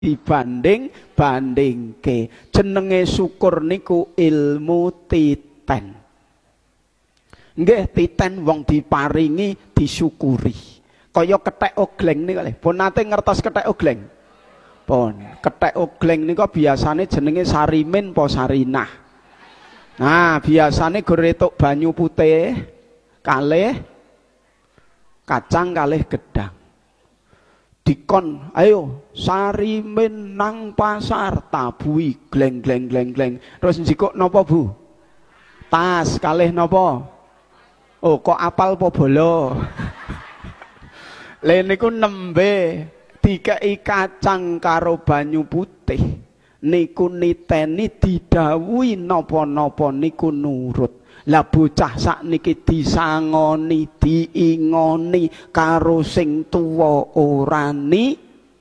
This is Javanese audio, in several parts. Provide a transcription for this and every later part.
dibanding-bandingke. Jenenge syukur niku ilmu titen. Nggih, titen wong diparingi disyukuri. Kaya kethek ogleng niku lho. Pun nate ngertos kethek ogleng? Pun. Kethek ogleng niku biasane jenenge sarimin apa sarinah. Nah, biasane goretuk banyu putih kalih kacang kalih gedang. Dikon, ayo sarimin nang pasar tabui gleng gleng gleng gleng. Terus njikuk napa Bu? Tas kalih napa? Oh, kok apal apa bolo? Lha niku nembe dikei kacang karo banyu putih. Niku niteni didhawuhi napa-napa niku nurut. Lah bocah sakniki disangoni, diingoni karo sing tuwa orani.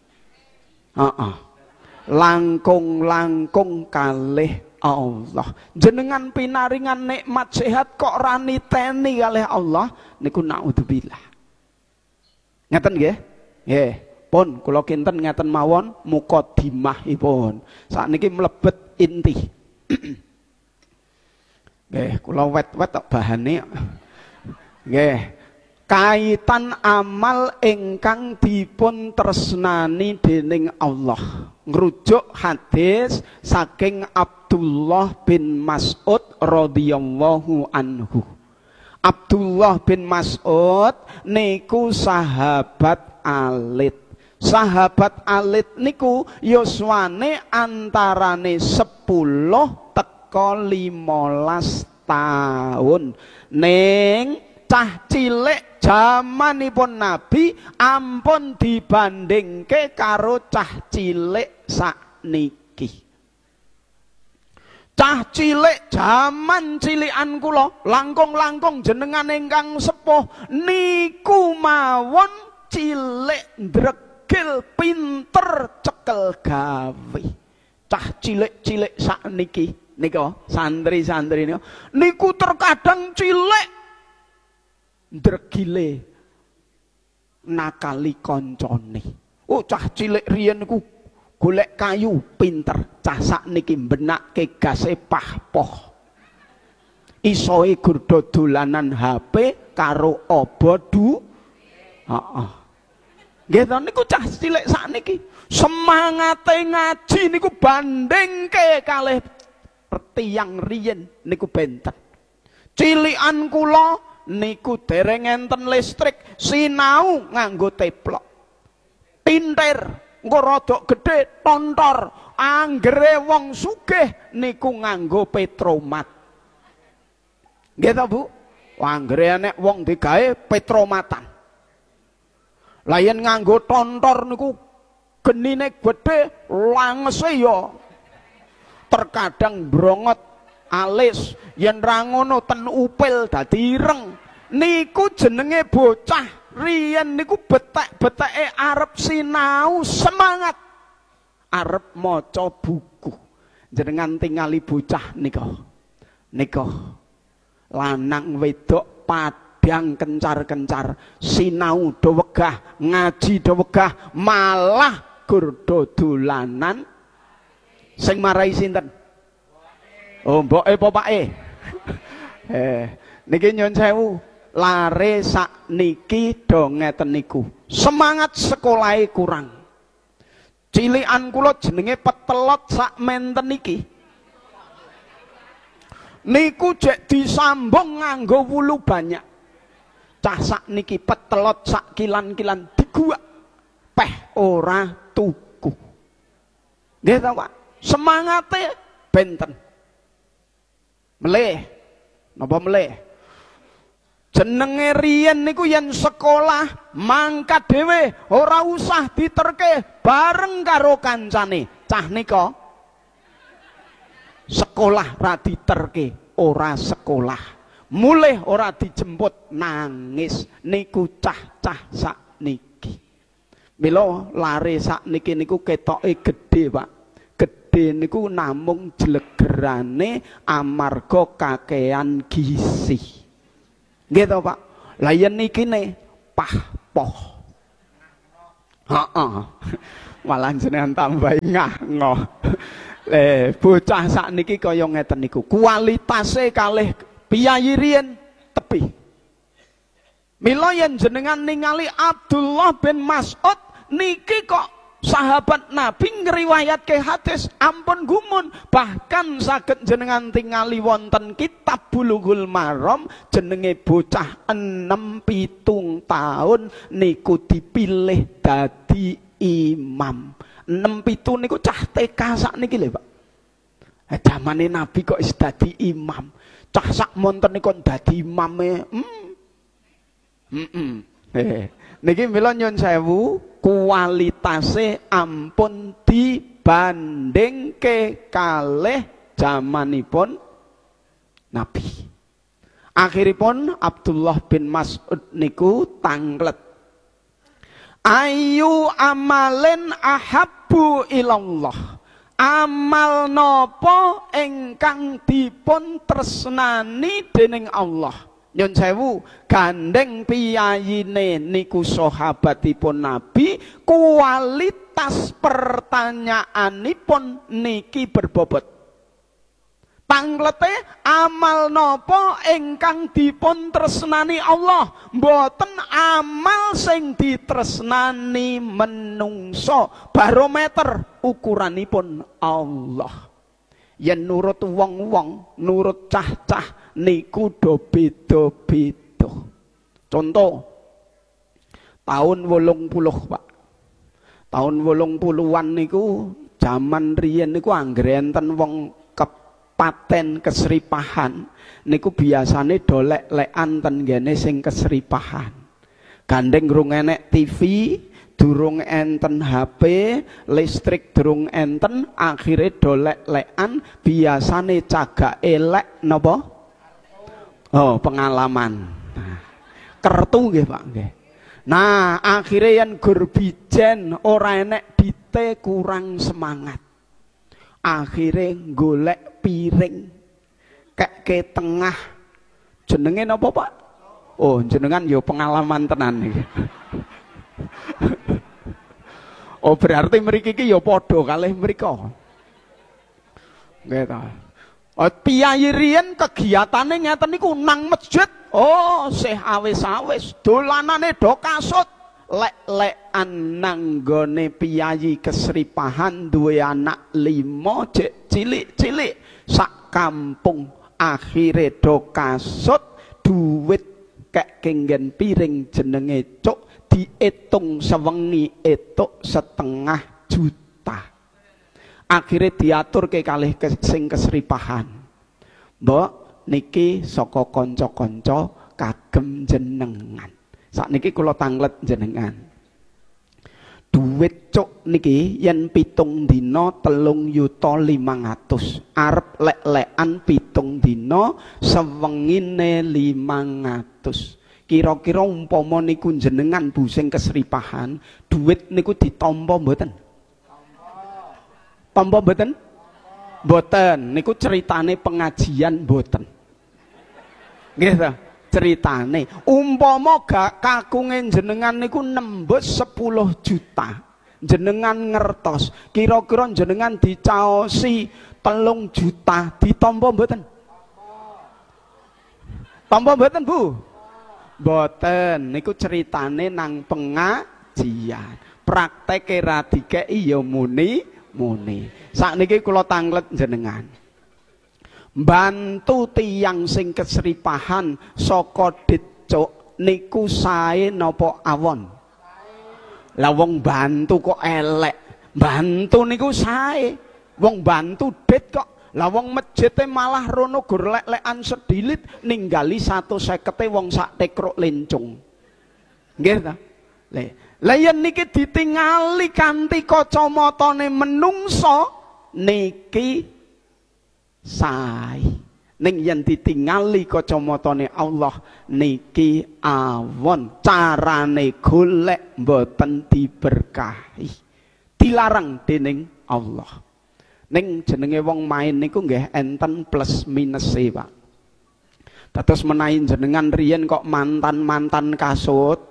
Langkung-langkung kalih Allah. Jenengan pinaringan nikmat sehat kok ra niteni kalih Allah niku naudzubillah. Ngeten nggih? Nggih. Pun kula kinten ngeten mawon mukadimahipun. Sakniki mlebet inti. Nggih, kula wet-wet tok bahane. Nggih. Kaitan amal ingkang dipun tresnani dening Allah. Ngrujuk hadis saking Abdullah bin Mas'ud radhiyallahu anhu. Abdullah bin Mas'ud niku sahabat alit. Sahabat alit niku yuswane antarane 10 teko 15 tahun. Ning cah cilik jamanipun Nabi ampun dibandingke karo cah cilik sakniki. Cah cilik jaman cilikan kula langkung-langkung jenengan ingkang sepuh niku mawon cilik ndregil pinter cekel gawe. Cah cilik-cilik sakniki nika santri-santri niku terkadang cilik ndregile nakali koncone. Oh, cah cilik riyen niku golek kayu pinter, cah sakniki mbenakke gase pahpoh. Isoe gur dolanan HP karo obodu. Heeh. Nggih to niku cah cilik sakniki semangate ngaji niku bandingke kalih tiyang riyen niku benten. Cilikan kula niku dereng enten listrik, sinau nganggo teplok. Tintir engko rodok gedhe tontor, anggere wong sugih niku nganggo petromat. Nggih to Bu? Anggere nek wong digawe petromatan. Lah yen nganggo tontor niku genine gedhe langese ya terkadang brongot alis, yen ra ngono ten upil dadi ireng. Niku jenenge bocah riyen niku betek-beteke arep sinau semangat arep maca buku. Jenengan tingali bocah nika lanang wedok padang kencar-kencar sinau do wegah ngaji do wegah malah gur dolanan sing marai sinten? Oh, mboke popake. Niki nyun sewu lare sakniki do ngeten niku. Semangat sekolahe kurang. Cilikan kula jenenge petelot sak menten niki. Niku jek disambung nganggo wulu banyak. Cah sakniki petelot sak kilan-kilan diguak peh ora tuku. Nggih ta, Pak? Semangate benten. Meleh. Napa meleh? Jenenge riyen niku yen sekolah mangkat dhewe ora usah diterke bareng karo kancane. Cah nika sekolah ra diterke, ora sekolah. Mulih ora dijemput nangis. Niku cah-cah sakniki. Mila lare sakniki niku ketoke gedhe, Pak. Gedhe niku namung jlegerane amarga kakean gizi. Nggih to, Pak? Lah yen niki ne pahpoh. Heeh. Malah jenengan tambahi ngoh. Bocah sakniki kaya ngeten niku. Kualitase kalih piyayi riyen tebih. Mila yen jenengan ningali Abdullah bin Mas'ud niki kok sahabat Nabi ngriwayatke hadis ampun gumun, bahkan saged jenengan tingali wonten kitab Bulughul Maram jenenge bocah 6-7 taun niku dipilih dadi imam. 6-7 niku cah TK sakniki lho, Pak. Zamane Nabi kok wis dadi imam. Cah sak monten niku dadi imame. Niki mila nyun sewu, kualitase ampun dibandingke kalih jamanipun Nabi. Akhiripun Abdullah bin Mas'ud niku tanglet. Ayu amalin ahabbu ilallah. Amal napa ingkang dipun tresnani dening Allah. Nyun sewu, gandeng piyayine niku sahabatipun Nabi, kualitas pertanyaanipun niki berbobot. Tanglete amal napa ingkang dipun tresnani Allah, mboten amal sing ditresnani menungso. Barometer ukuranipun Allah. Yen nurut wong-wong, nurut cah-cah niku do beda-beda. Contoh tahun 80, Pak. Tahun 80-an niku zaman riyen niku anggere enten wong kepaten kesripahan niku biasane dolek-lekan ten ngene sing kesripahan. Gandeng rung enek TV, durung enten HP, listrik durung enten, akhirnya dolek-lekan biasane cagak elek napa? Oh, pengalaman. Nah, kertu nggih, Pak, nggih. Nah, akhirnya yang gurbijen ora enek dite kurang semangat. Akhirnya golek piring ke tengah. Jenenge napa, Pak? Oh, jenengan yo pengalaman tenan iki. Oh, berarti mriki iki ya padha kalih mrika. Nggih ta. Oh, piyayi riyen kegiatane ngeten niku nang masjid. Oh, sih awis-awis, dolanane do kasut, lek-lekan nang gone piyayi kesripahan duwe anak 5 cek cilik-cilik sak kampung akhire do kasut duit kek kenggen piring jenenge cuk diitung sewengi etuk 1,5 juta. Akhirnya diatur ke kalih sing kesripahan. Mbok niki saka kanca-kanca kagem jenengan. Sakniki kula tanglet jenengan. Duit cuk niki yen 7 dina 3.500.000. Arep lek-lekan 7 dina sewengine 500. Kira-kira umpama niku jenengan busing kesripahan, duit niku ditampa mboten? Tampa mboten? Mboten. Niku ceritane pengajian mboten. Nggih ta? Ceritane. Umpama gak kakunge jenengan niku nembus 10 juta. Jenengan ngertos, kira-kira jenengan dicaosi 3 juta ditampa mboten? Tampa mboten, Bu? Boten, niku ceritane nang pengajian. Prakteke ra dikeki ya muni. Sakniki kula tanglet jenengan. Bantu tiyang sing kesripahan saka dicuk niku sae napa awon? Lah wong bantu kok elek. Bantu niku sae. Wong bantu dit kok. Lah wong masjite malah rono gur lek-lekan sedilit ninggali 150 wong sak tekruk lencung. Nggih ta? Lah yen niki ditingali kanthi kacamatane menungso niki sae. Ning yen ditingali kacamatane Allah niki awon. Carane golek mboten diberkahi. Dilarang dening Allah. Ning jenenge wong main niku nggih enten plus minus Pak. Dados menawi jenengan riyen kok mantan-mantan kasut,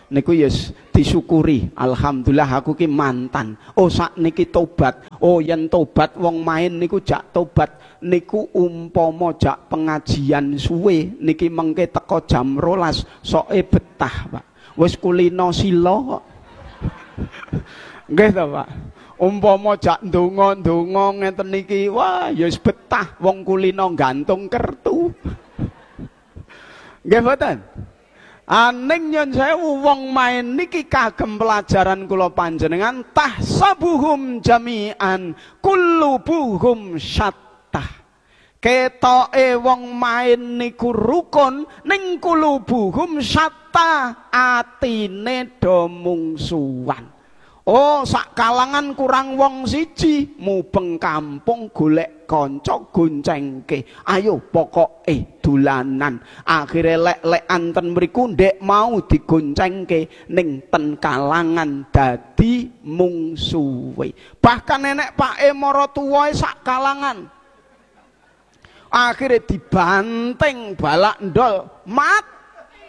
niku yes disyukuri. Alhamdulillah aku ki mantan. Oh sakniki tobat. Oh yen tobat wong main niku jak tobat niku umpama jak pengajian suwe niki mengke teko jam 12 soke betah, Pak. Wis kulino sila kok. Nggih to, Pak. Umpama jak ndonga-ndonga ngeten niki, wah ya wis betah wong kulino gantung kertu. Nggih mboten? Aning nyon sewu wong main niki kagem pelajaran kula panjenengan tahsabuhum jami'an kullubuhum syattah. Ketoke wong main niku rukun ning kulubuhum syattah, atine do mungsuhan. Oh sak kalangan kurang wong siji mubeng kampung golek kanca goncengke. Ayo pokoke dolanan. Akhire lek-lekan ten mriku ndek mau digoncengke ning ten kalangan dadi mungsuhe. Bahkan nenek pake mara tuwae sak kalangan. Akhire dibanting balak ndol mat.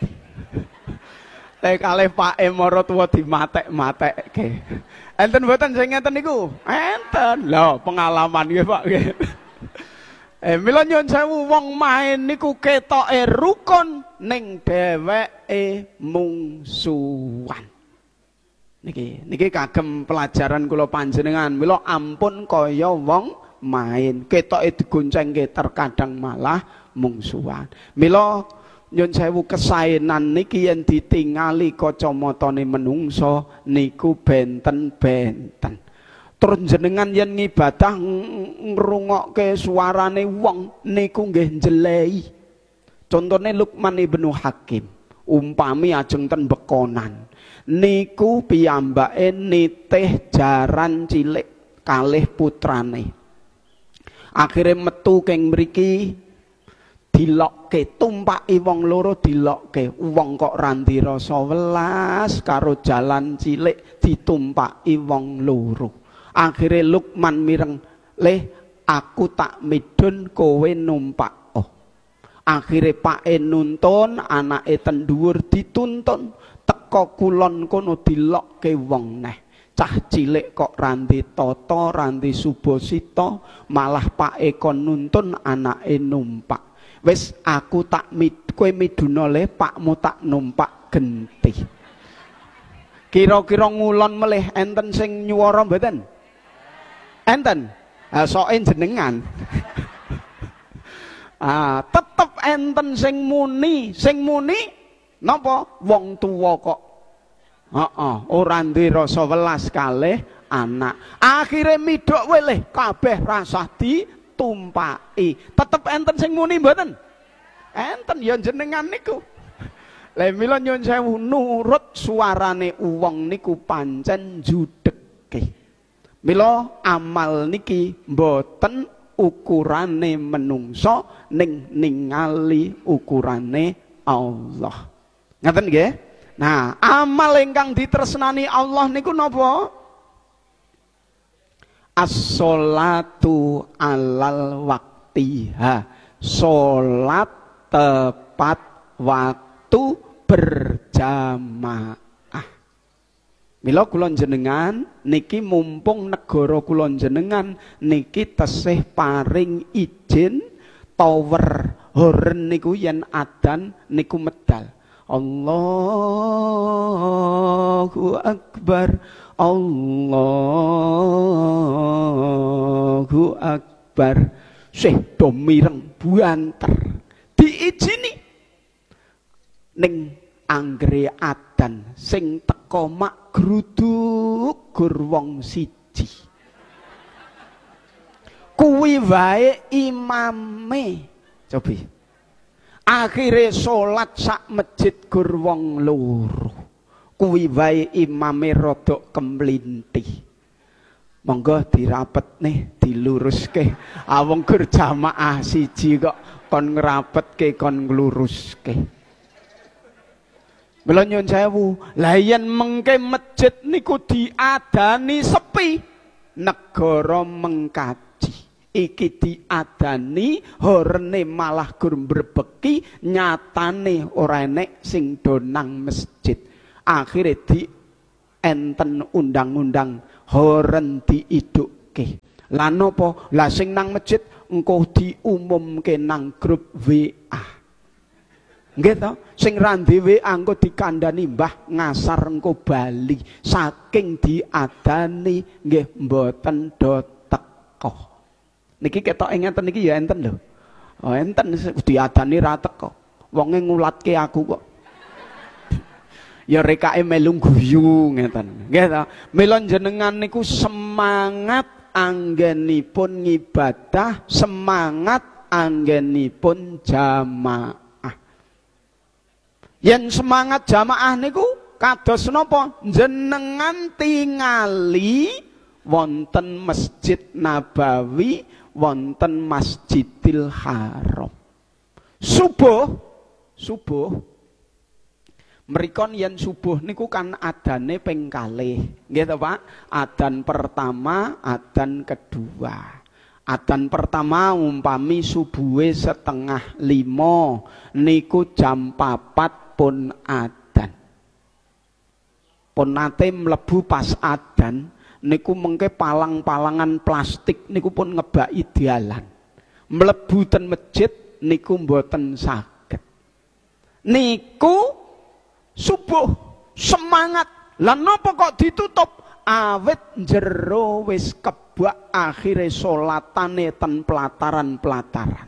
Kalih Pak mara tuwa dimatek-matekke. Enten mboten sing ngeten niku? Enten. Lho, pengalaman nggih Pak nggih. Mila nyuwun sewu wong main niku ketoke rukun ning dheweke mungsuhan. Niki kagem pelajaran kula panjenengan. Mila ampun kaya wong main, ketoke digoncengke terkadang malah mungsuhan. Mila nyun sewu kesaenan niki yen ditingali kacamatane menungso niku benten-benten. Terus jenengan yen ngibadah ngrungokke suarane wong niku nggih njelehi. Contone Luqman Ibnu Hakim, umpami ajeng ten bekonan niku piyambake nitih jaran cilik kalih putrane. Akhire metu keng mriki dilokke, tumpaki wong loro dilokke. Wong kok randi rasa welas karo jalan cilik ditumpaki wong loro. Akhire Luqman mireng, "Leh, aku tak midun kowe numpak." Oh. Akhire pake nuntun, anake ten dhuwur dituntun. Teko kulon kono dilokke wong neh. Cah cilik kok randi tata, randi subasita, malah pake kon nuntun anake numpak. Wis aku tak kowe miduna le, pakmu tak numpak genti. Kira-kira ngulon melih enten sing nyuwara mboten? Enten. Soke jenengan. Tetep enten sing muni napa? Wong tuwa kok. Ora duwe rasa welas kalih anak. Akhire midhok weleh kabeh rasah tumpaki. Tetep enten sing muni mboten? Enten ya jenengan niku. Lah mila nyuwun sewu nurut suarane wong niku pancen judekke. Mila amal niki mboten ukurane menungso ning ningali ukurane Allah. Ngaten nggih? Nah, amal ingkang ditresnani Allah niku napa? As-sholatu alal waktiha. Salat tepat waktu berjamaah. Mila kula jenengan niki mumpung negara kula jenengan niki tesih paring izin tower horn niku yen adan niku medal. Allahu Akbar, Allahu Akbar. Sih do mireng buanter diijini ning anggere adan sing teko mak gruduk gur wong siji. Kuwi wae imame. Cobi. Akhire salat sak masjid gur wong loro. Kuwi wae imame rodok kemlinti. Monggo dirapetne, diluruske. Wong gur jamaah siji kok kon ngrapetke, kon ngluruske. Mila nyuwun sewu, lah yen mengke masjid niku diadani sepi, negara mengkaji. Iki diadani horene malah gur mbrebeki, nyatane ora enek sing do nang masjid. akhire di enten undang-undang horen diidukke. Lah napa? Lah sing nang masjid engko diumumke nang grup WA. Nggih to, sing ra duwe WA engko dikandani Mbah ngasar engko bali. Saking diadani nggih mboten do teko. Niki ketok ngeten niki ya enten lho. Oh enten diadani ra teko. Wonge ngulatke aku kok. Ya rekake melu guyu ngeten. Nggih to. Mila jenengan niku semangat anggenipun ngibadah, semangat anggenipun jamaah. Yen semangat jamaah niku kados napa? Jenengan tingali wonten Masjid Nabawi, wonten Masjidil Haram. Subuh mrikon yen subuh niku kan adane ping kalih. Nggih to, Pak? Adzan pertama, adzan kedua. Adzan pertama umpami subuhe 4:30 niku jam 4 pun adzan. Pun nate mlebu pas adzan niku mengke palang-palangan plastik niku pun ngebaki dalan. Mlebu ten masjid niku mboten saged. Niku subuh semangat. Lah napa kok ditutup? Awit jero wis kebak akhire salatane ten pelataran-pelataran.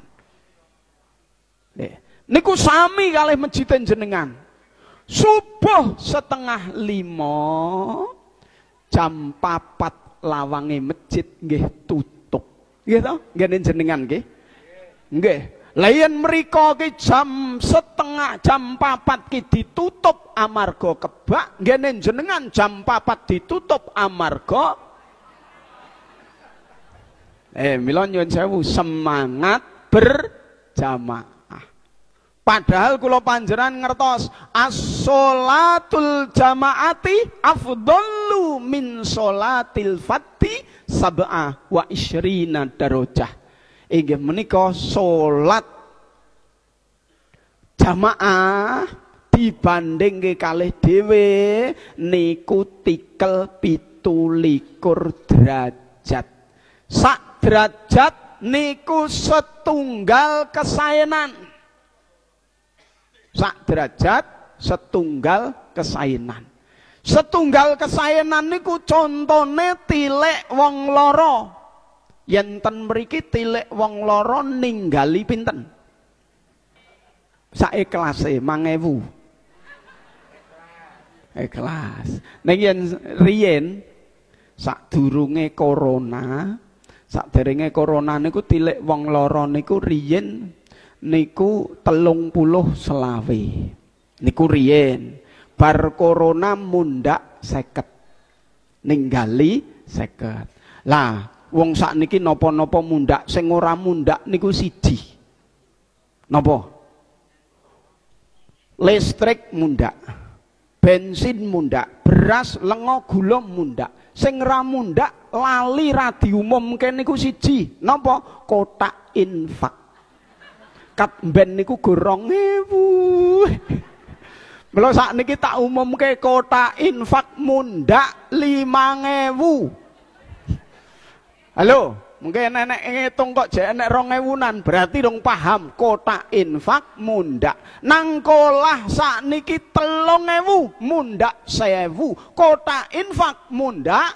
Niku sami kalih masjid jenengan. Subuh 4:30 jam 4 lawange masjid nggih tutup. Nggih to? Nggih jenengan nggih. Nggih. Lah yen mriko ki jam 3:30 jam 4 ki ditutup amarga kebak, nggih jenengan jam 4 ditutup amarga mila nyuwun sewu semangat berjamaah. Padahal kula panjenengan ngertos as-sholatul jamaati afdhalu min sholatil fati sab'a wa isyrina darajah. Inggih menika salat jamaah dibandingke kalih dhewe niku tikel 17 derajat. Sak derajat niku setunggal kesaenan. Sak derajat setunggal kesaenan. Setunggal kesaenan niku contone tilek wong lara. Yen ten mriki tilek wong lara ninggali pinten? Saikhlase 5.000. Ikhlas. Ning yen riyen sadurunge corona, saderenge corona niku tilek wong lara niku riyen niku 30 selawe. Niku riyen. Bar corona mundak 50. Ninggali 50. Lah wong sakniki napa-napa mundak, sing ora mundak niku siji. Napa? Listrik mundak, bensin mundak, beras, lenga, gula mundak. Sing ora mundak lali ra diumumke niku siji. Napa? Kotak infak. Kat ben niku go 2.000. Mula sakniki tak umumke kotak infak mundak 5.000. Halo, mungkin nenek ngitung kok jek enek 2.000-an, berarti dong paham kotak infak mundak. Nangkolah sakniki 3.000 mundak 1.000. Kotak infak mundak.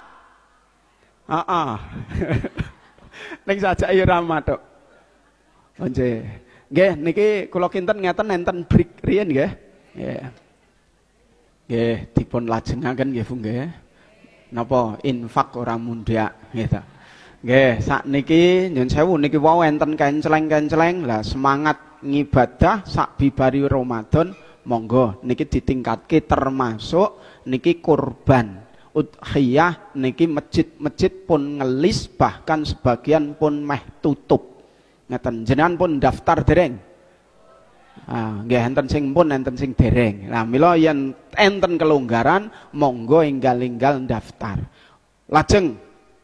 Ning sajak irama tok. Nggih. Nggih niki kula kinten ngeten enten break riyen nggih. Nggih. Nggih dipun lajengaken nggih Bu nggih. Napa infak ora mundak gitu. Nggih, sakniki nyun sewu niki wau enten kenceleng-kenceleng lah semangat ngibadah sak bibari Ramadan monggo niki ditingkatke termasuk niki kurban udhiyah niki masjid-masjid pun ngelis bahkan sebagian pun meh tutup. Ngeten jenengan pun daftar dereng. Nggih enten sing pun enten sing dereng. Lah mila yen enten kelonggaran monggo enggal-enggal daftar. Lajeng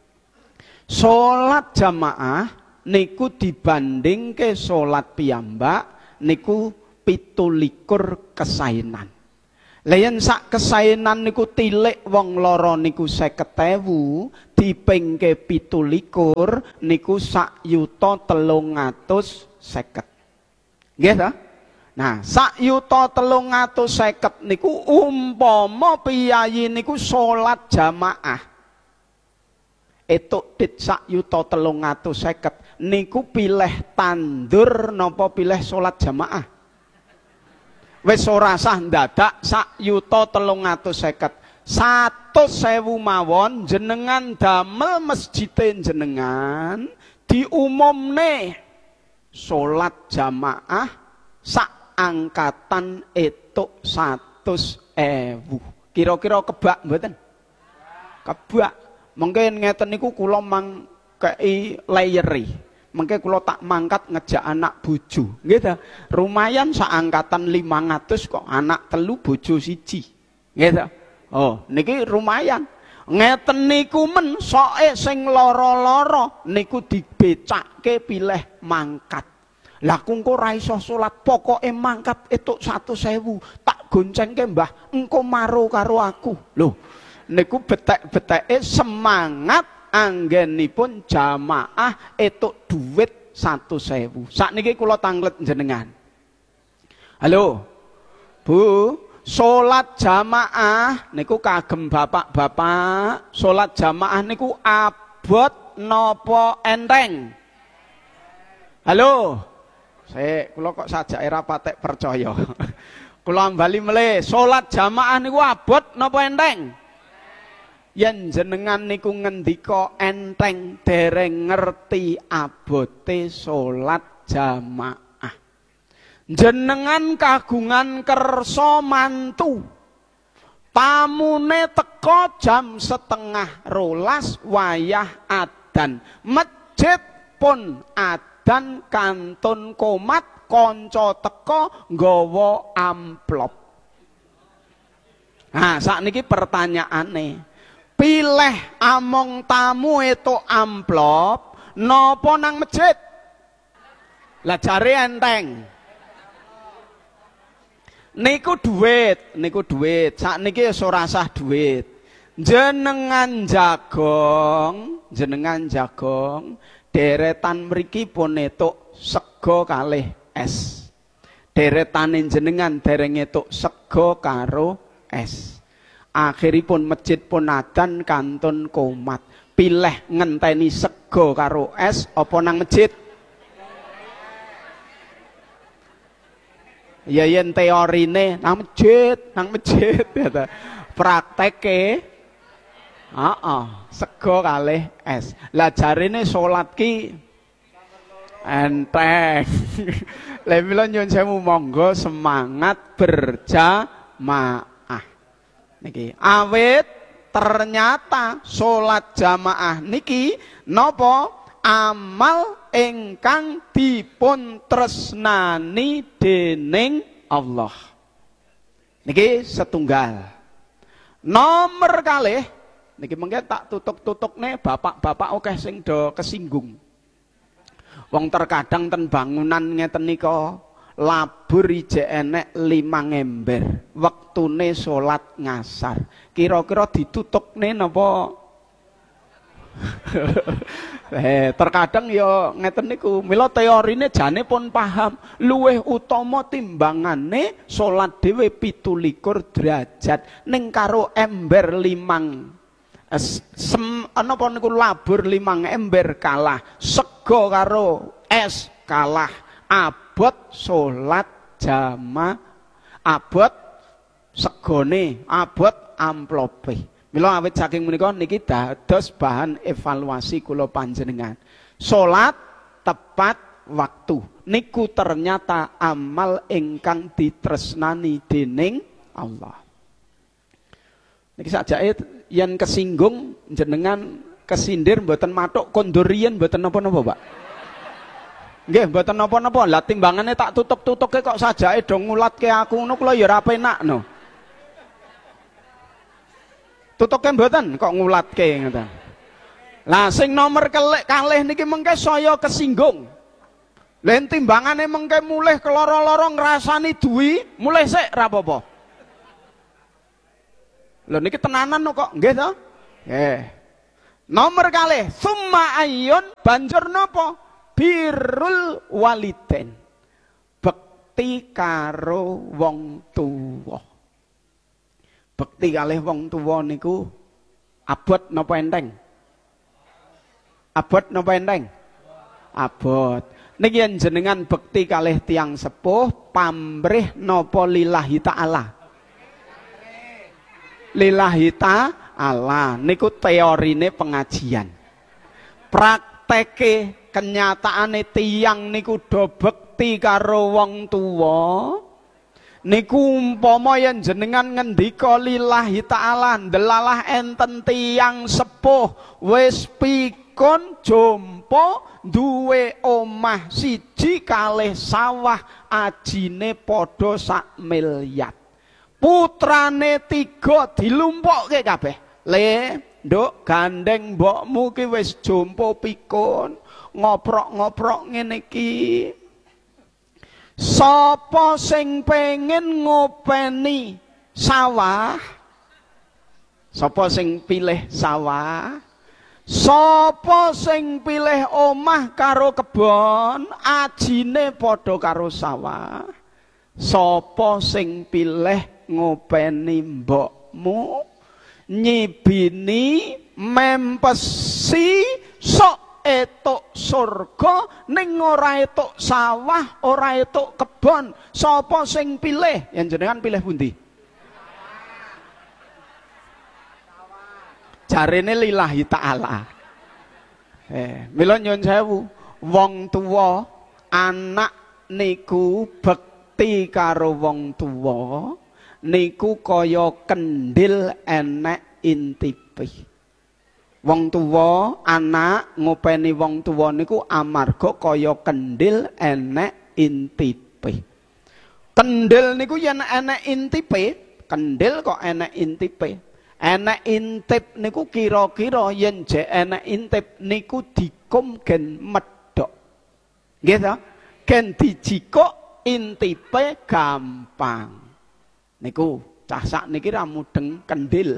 salat jamaah niku dibandingke salat piyambak niku 17 kesaenan. Lah yen sak kesaenan niku tilik wong loro niku 50.000 dipingke 17 niku 1.350.000. Nggih ta? Nah, 1.350.000 niku umpama piyayi niku salat jamaah. Etuk dit 1.350.000 niku pilih tandur napa pilih salat jamaah? Wis ora sah ndadak 1.350.000. 100.000 mawon jenengan damel masjide jenengan diumumne salat jamaah sak angkatan etuk 100.000. Kira-kira kebak mboten? Kebak. Mungkin ngeten niku kula mang kei layeri. Mengke kula tak mangkat ngejak anak bojo. Nggih ta? Lumayan saangkatan 500 kok anak telu bojo siji. Nggih ta? Oh, niki lumayan. Ngeten niku men soke sing lara-lara niku dibecakke pilih mangkat. Lah kungko ora iso salat pokoke mangkat etuk 100.000 tak goncengke Mbah engko maro karo aku. Lho, niku betek-beteke semangat anggenipun jamaah etuk duit 100.000. Sakniki kula tanglet jenengan. Halo. Bu, salat jamaah niku kagem bapak-bapak, salat jamaah niku abot napa enteng? Halo. Kula kok sajake ra patek percaya. Kula bali melih, salat jamaah niku abot napa enteng? Yen jenengan niku ngendika enteng dereng ngerti abote salat jamaah. Jenengan kagungan kersa mantu. Tamune teko jam 11:30 wayah adan. Masjid pun adan kantun komat kanca teko nggawa amplop. Nah, sakniki pertanyaane. Pilih among tamu itu amplop napa nang masjid? Lah jare enteng. Niku duit. Sakniki wis ora sah duit. Jenengan jagong, deretan mriki pun etuk sego kalih es. Deretane jenengan dereng etuk sego karo es. Akhiripun masjid pun adan kantun komat. Pilih ngenteni sego karo es apa nang masjid? Ya yen teorine nang masjid ya. Prakteke sego kalih es. Lah jarine salat ki enteng. Lah mila nyuwun sewu monggo semangat berjamaah. Niki awit ternyata salat jamaah niki napa amal ingkang dipun tresnani dening Allah. Niki setunggal. Nomor kalih niki mengke tak tutuk-tutukne bapak-bapak akeh sing do kesinggung. Wong terkadang ten bangunan ngeten nika labur ijek enek 5 ember wektune salat ngasar. Kira-kira ditutukne napa? Terkadang ya ngeten niku. Mila teorine jane pun paham, luwih utama timbangane salat dhewe 17 derajat ning karo ember 5 napa niku labur 5 ember kalah, sego karo es kalah. Abot salat jamaah, abot segone, abot amplope. Mila awit saking menika niki dados bahan evaluasi kula panjenengan. Salat tepat waktu niku ternyata amal ingkang ditresnani dening Allah. Niki sajake yen kesinggung jenengan kesindir mboten mathuk kondorian mboten napa-napa, Pak. Nggih, mboten napa-napa. Lah timbangane tak tutuk-tutuke kok sajake do ngulatke aku ngono kula ya ora penakno. Tutuke mboten kok ngulatke ngoten. Lah sing nomor kalih niki mengke saya kesinggung. Len timbangane mengke mulih keloro-loro ngrasani duwi, mulih sik ra apa-apa. Lho niki tenanan kok, nggih to? Nggih. Nomor kalih, summa ayyun banjur napa? Birrul waliden. Bekti karo wong tuwa. Bekti kalih wong tuwa niku abot napa enteng? Abot napa enteng? Abot. Niki yen jenengan bekti kalih tiyang sepuh pamrih napa lillahi taala? Lillahi taala niku teorine pengajian. Prakteke kenyataane tiyang niku do bekti karo wong tuwa. Niku umpama yen jenengan ngendika lillahi taala ndelalah enten tiyang sepuh wis pikun jompo duwe omah siji kalih sawah ajine padha 1 miliar. Putrane 3 dilumpukke kabeh. Le, nduk gandeng mbokmu ki wis jompo pikun, ngoprok-ngoprok ngene iki. Sapa sing pengen ngopeni sawah? Sapa sing pilih sawah? Sapa sing pilih omah karo kebon, ajine padha karo sawah? Sapa sing pilih ngopeni mbokmu, nyibini mempesi sok etuk surga ning ora etuk sawah, ora etuk kebon. Sapa sing pilih? Yen jenengan pilih pundi? Jarene lillahi taala. Mila nyuwun sewu, wong tuwa anak niku bekti karo wong tuwa niku kaya kendhil enek intipe. Wong tuwa anak ngopeni wong tuwa niku amarga kaya kendhil enek intipe. Kendhil niku yen enek intipe, kendhil kok enek intipe. Enek intip niku kira-kira yen jek enek intip niku dikum gen medhok. Nggih ta? Gen dijikuk intipe gampang. Niku cah sak niki ra mudeng kendhil.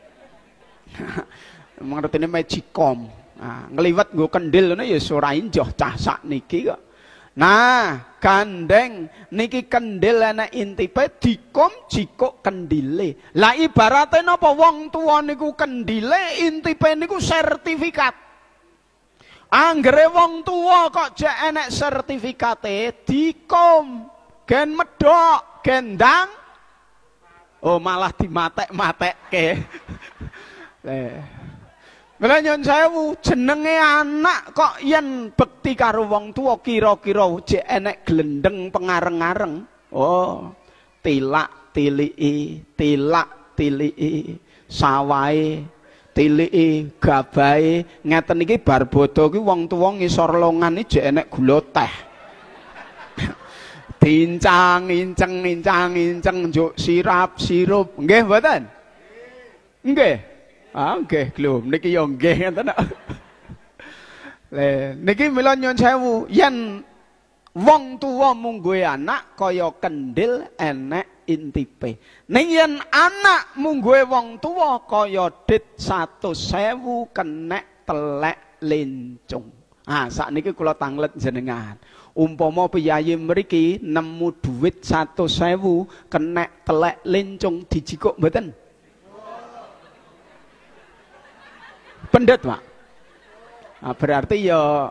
Mengertine magicom. Nah, ngliwet nggo kendhil ngono ya ora injoh cah sak niki kok. Nah, gandeng niki kendhil enek intipe dikum jikuk kendhile. Lah ibarate napa wong tuwa niku kendhile, intipe niku sertifikat. Anggere wong tuwa kok jek enek sertifikate dikum gen medhok, gendang. Oh, malah dimatek-matekke. Mula nyuwun sewu, jenenge anak kok yen bekti karo wong tuwa kira-kira jek enek glendeng pengareng-areng. Oh, tilak tiliki, sawahe, tiliki, gabahe, ngeten iki bar bodho ki wong tuwa ngisor longan iki jek enek gula teh. Diincang-inceng njuk sirup. Nggih mboten? Nggih. Ah nggih, lho niki yo nggih ngeten. Niki mila nyuwun sewu, yen wong tuwa mungguhe anak kaya kendhil enek intipe. Ning yen anak mungguhe wong tuwa kaya dit 100.000 kenek telek lencung. Ah sakniki kula tanglet jenengan. Umpama piyayi mriki nemu duit 100.000 kenek telek lencung dijikuk mboten? Pendet, Pak. Nah, berarti ya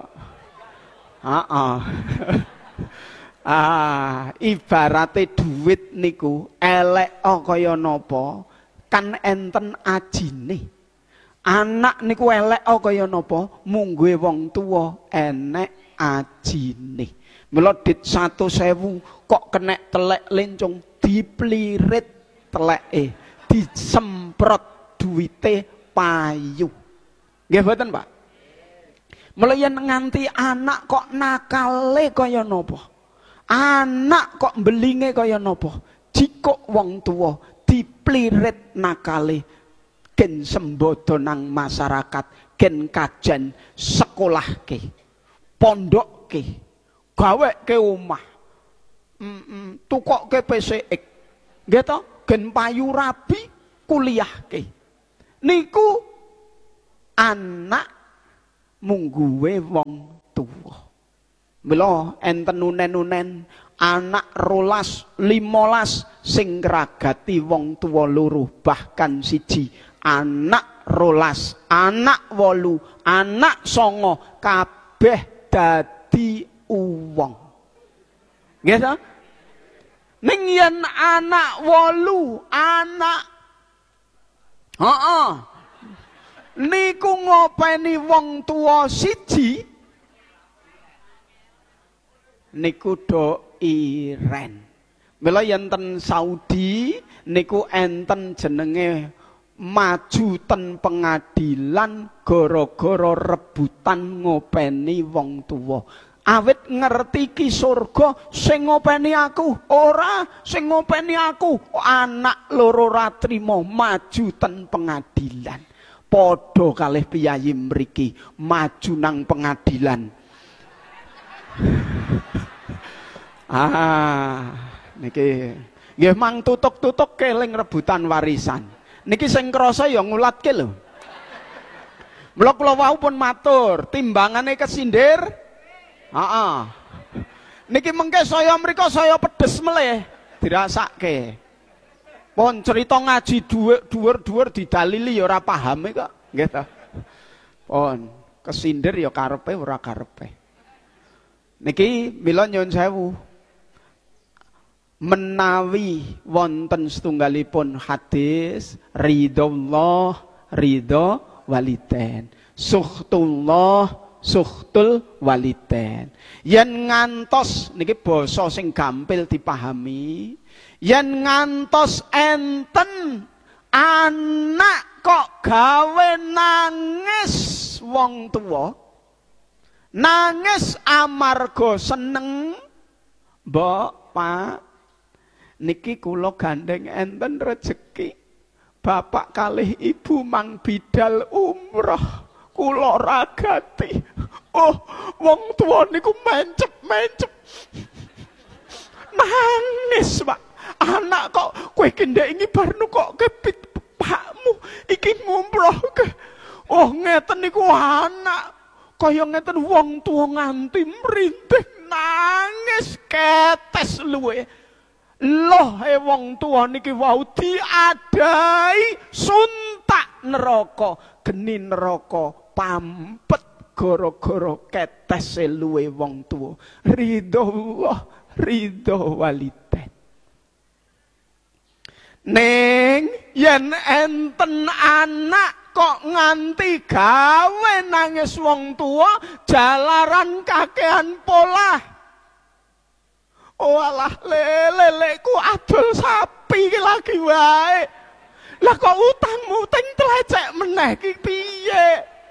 ibarate duit niku elek kaya napa kan enten ajine. Anak niku elek kaya napa mungguhe wong tuwa enek ajine. Mula dit 100.000 kok kenek telek lencung diplirit teleke, disemprot duwite payu. Nggih mboten, Pak? Mula yen nganti anak kok nakale kaya napa? Anak kok belinge kaya napa? Jikuk wong tuwa diplirit nakale gen sembodo nang masyarakat, gen kajen sekolahke, pondokke, gaweke omah. Tukokke PCX. Nggih to? Gen payu rabi kuliahke. Niku anak mungguwe wong tuwa. Mila enten unen-unen anak 12, 15 sing ngragati wong tuwa loro, bahkan siji. Anak 12, anak 8, anak 9 kabeh dadi uwong. Nggih ta? Ning yen anak 8, anak niku ngopeni wong tuwa siji niku do iren. Mila yen Saudi niku enten jenenge maju ten pengadilan gara-gara rebutan ngopeni wong tuwa. Awit ngerti ki surga sing ngopeni aku, ora sing ngopeni aku. Anak loro ra trima maju ten pengadilan. Padha kalih piyayi mriki maju nang pengadilan. Niki nggih mang tutuk-tutuk keling rebutan warisan. Niki sing krasa ya ngulatke lho. Mula kula wau pun matur, timbangane kesindir. Niki mengke saya mriko saya pedes meleh dirasake. Pun cerita ngaji dhuwur-dhuwur didalili ya ora paham kok, nggih ta. Pun kesindir ya karepe ora karepe. Niki mila nyuwun sewu. Menawi wonten setunggalipun hadis ridhollah ridho waliden, sukhtullah sukhtul waliden. Yen ngantos niki basa sing gampil dipahami, yen ngantos enten anak kok gawe nangis wong tuwa, nangis amarga seneng, mbok Pak niki kula gandeng enten rejeki. Bapak kalih ibu mang bidal umroh, kula ragati. Oh, wong tuwa niku mencep-mencep. Nangis, Pak. Anak kok kowe iki ndek ngibarno kok kepit pakmu iki ngumroh ke. Oh, ngeten niku anak. Kaya ngeten wong tuwa nganti mrintih nangis ketes luwe. Loh wong tuwa niki wau diadai suntak neraka, geni neraka pampet gara-gara ketese luwe wong tuwa. Ridhollah ridho waliden. Ning yen enten anak kok nganti gawe nangis wong tuwa jalaran kakehan polah. Oh alah leleku adol sapi lagi wae. Lah kok utangmu ting tlecek meneh ki piye?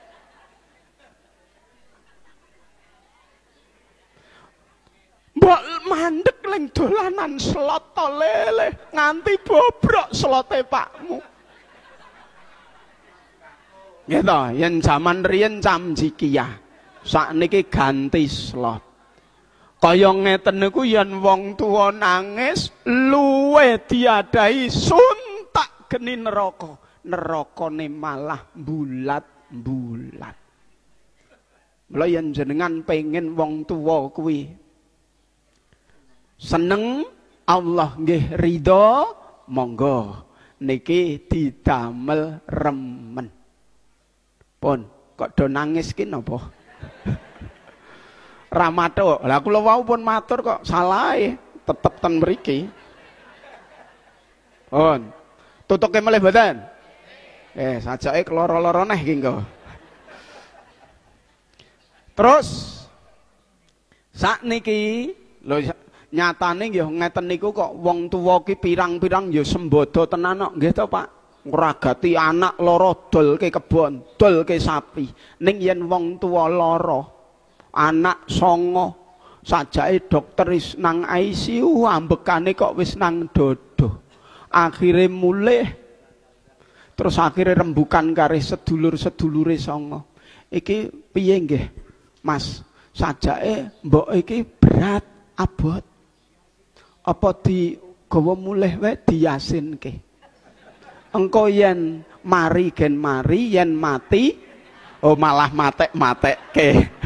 Mbok mandek ning dolanan slot to lele nganti bobrok slote pakmu. Nggih to, yen jaman riyen cam jikiyah. Sakniki ganti slot. Kaya ngeten niku yen wong tuwa nangis luwe diadai suntak geni neraka. Nerakane malah bulat-bulat. Mula yen jenengan pengen wong tuwa kuwi seneng, Allah nggih ridho, monggo niki didamel remen. Pun kok do nangis ki napa? Ramato, lah kula wau pun matur kok salah tetep ten mriki. Pun tutuke melih mboten? Sajake keloro-loro neh iki engko. Terus sakniki lho nyatane nggih ngeten niku kok wong tuwa ki pirang-pirang ya sembodo tenan kok nggih to Pak. Ngragati anak loro dolke kebon, dolke sapi. Ning yen wong tuwa loro anak 9 sajake dokter wis nang ICU, ambekane kok wis nang dodo. Akhire mulih. Terus akhire rembukan kare sedulur-sedulure 9. Iki piye nggih, Mas? Sajake mbok iki berat abot. Apa digawa mulih wae diyasinke. engko yen mari gen mari, yen mati oh malah matek-matekke.